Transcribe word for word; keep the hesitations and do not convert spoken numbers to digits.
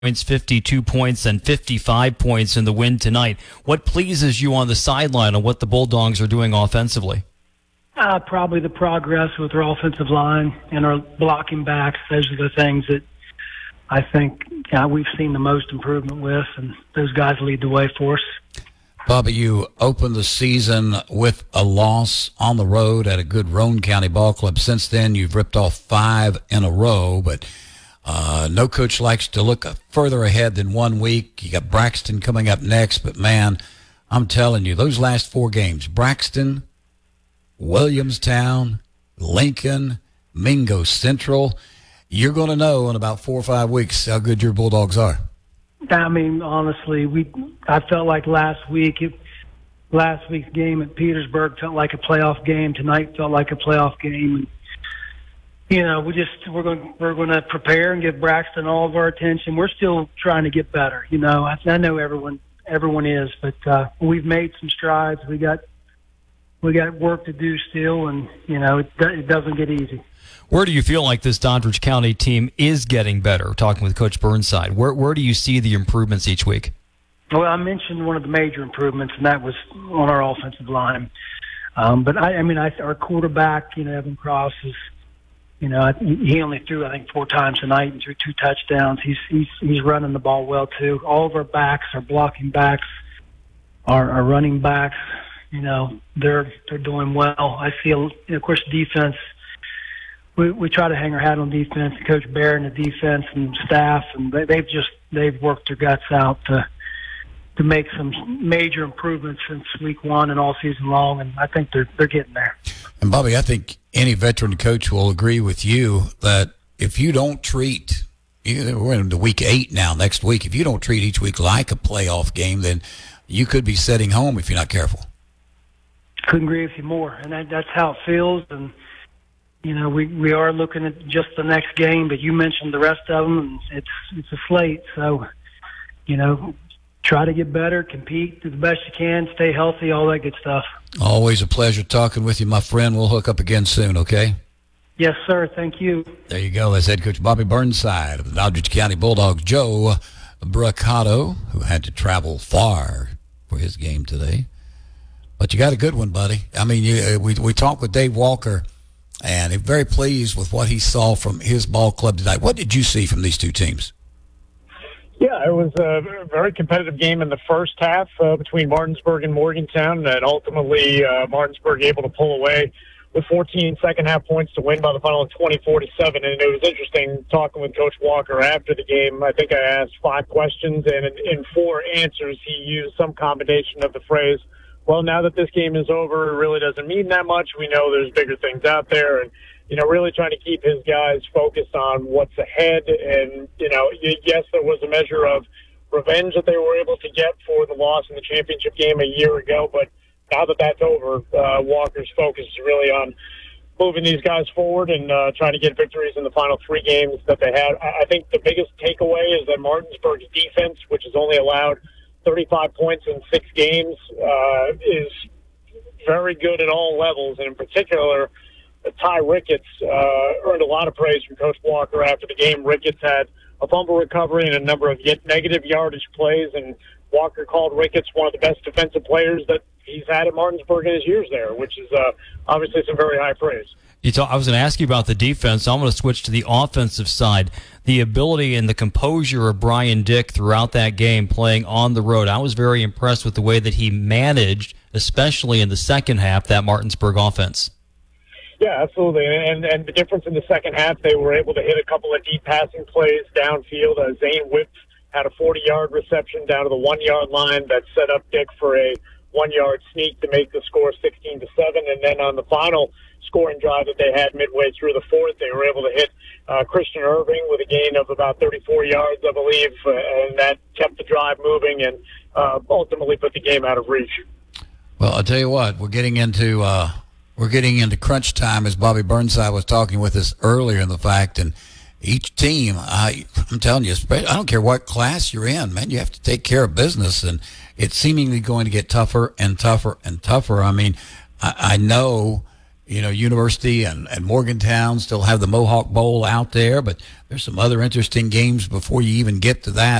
points, fifty-two points, and fifty-five points in the win tonight. What pleases you on the sideline on what the Bulldogs are doing offensively? Uh, probably the progress with our offensive line and our blocking backs. Those are the things that I think uh, we've seen the most improvement with, and those guys lead the way for us. Bobby, you opened the season with a loss on the road at a good Roane County ball club. Since then, you've ripped off five in a row, but uh, no coach likes to look further ahead than one week. You got Braxton coming up next, but, man, I'm telling you, those last four games, Braxton, Williamstown, Lincoln, Mingo Central, you're going to know in about four or five weeks how good your Bulldogs are. I mean, honestly, we I felt like last week, it, last week's game at Petersburg felt like a playoff game. Tonight felt like a playoff game. And, you know, we just we're going we're going to prepare and give Braxton all of our attention. We're still trying to get better. You know, I, I know everyone everyone is, but uh, we've made some strides. We got we got work to do still, and you know, it, it doesn't get easy. Where do you feel like this Doddridge County team is getting better? Talking with Coach Burnside, where where do you see the improvements each week? Well, I mentioned one of the major improvements, and that was on our offensive line. Um, but I, I mean, I, our quarterback, you know, Evan Cross is, you know, he only threw I think four times tonight and threw two touchdowns. He's he's he's running the ball well too. All of our backs, our blocking backs, our, our running backs, you know, they're they're doing well. I feel, you know, of course, defense. We, we try to hang our hat on defense. Coach Bear and the defense and staff, and they, they've just they've worked their guts out to to make some major improvements since week one and all season long. And I think they're they're getting there. And Bobby, I think any veteran coach will agree with you that if you don't treat, we're in the week eight now, next week. If you don't treat each week like a playoff game, then you could be sitting home if you're not careful. Couldn't agree with you more, and that, that's how it feels. And you know, we, we are looking at just the next game, but you mentioned the rest of them, and it's it's a slate. So, you know, try to get better, compete, do the best you can, stay healthy, all that good stuff. Always a pleasure talking with you, my friend. We'll hook up again soon, okay? Yes, sir. Thank you. There you go. That's head coach Bobby Burnside of the Doddridge County Bulldogs. Joe Braccato, who had to travel far for his game today. But you got a good one, buddy. I mean, you, we we talked with Dave Walker, and I'm very pleased with what he saw from his ball club tonight. What did you see from these two teams? Yeah, it was a very competitive game in the first half uh, between Martinsburg and Morgantown, and ultimately uh, Martinsburg able to pull away with fourteen second-half points to win by the final of twenty-four to seven. And it was interesting talking with Coach Walker after the game. I think I asked five questions, and in, in four answers he used some combination of the phrase, well, now that this game is over, it really doesn't mean that much. We know there's bigger things out there. And, you know, really trying to keep his guys focused on what's ahead. And, you know, yes, there was a measure of revenge that they were able to get for the loss in the championship game a year ago. But now that that's over, uh, Walker's focus is really on moving these guys forward and uh, trying to get victories in the final three games that they had. I think the biggest takeaway is that Martinsburg's defense, which has only allowed thirty-five points in six games, uh, is very good at all levels. And in particular, Ty Ricketts uh, earned a lot of praise from Coach Walker after the game. Ricketts had a fumble recovery and a number of yet negative yardage plays, and Walker called Ricketts one of the best defensive players that he's had at Martinsburg in his years there, which is uh, obviously some very high praise. You talk, I was going to ask you about the defense. I'm going to switch to the offensive side. The ability and the composure of Brian Dick throughout that game playing on the road. I was very impressed with the way that he managed, especially in the second half, that Martinsburg offense. Yeah, absolutely. And and the difference in the second half, they were able to hit a couple of deep passing plays downfield. Uh, Zane Whip had a forty-yard reception down to the one-yard line that set up Dick for a one-yard sneak to make the score sixteen to seven. And then on the final scoring drive that they had midway through the fourth, they were able to hit uh, Christian Irving with a gain of about thirty-four yards, I believe, uh, and that kept the drive moving and uh, ultimately put the game out of reach. Well, I'll tell you what, we're getting into uh, we're getting into crunch time, as Bobby Burnside was talking with us earlier in the fact, and each team, I, I'm telling you, I don't care what class you're in, man, you have to take care of business, and it's seemingly going to get tougher and tougher and tougher. I mean, I, I know you know, University and, and Morgantown still have the Mohawk Bowl out there, but there's some other interesting games before you even get to that.